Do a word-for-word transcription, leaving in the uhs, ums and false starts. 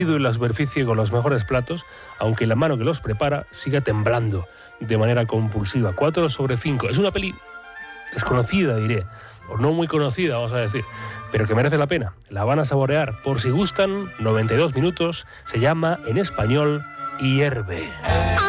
en la superficie con los mejores platos, aunque la mano que los prepara siga temblando de manera compulsiva. cuatro sobre cinco. Es una peli desconocida, diré, o no muy conocida, vamos a decir, pero que merece la pena. La van a saborear. Por si gustan, noventa y dos minutos. Se llama en español Hierve.